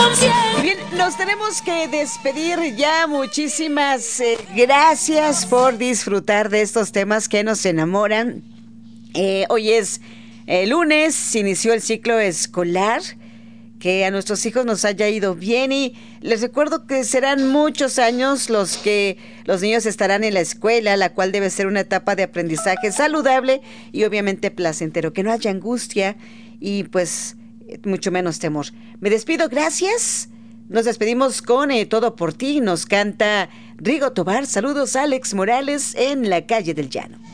Bien, nos tenemos que despedir ya. Muchísimas gracias por disfrutar de estos temas que nos enamoran. Hoy es lunes, se inició el ciclo escolar. Que a nuestros hijos nos haya ido bien y les recuerdo que serán muchos años los que los niños estarán en la escuela, la cual debe ser una etapa de aprendizaje saludable y obviamente placentero, que no haya angustia y pues mucho menos temor. Me despido, gracias. Nos despedimos con Todo por ti, nos canta Rigo Tobar. Saludos, Alex Morales en la calle del Llano.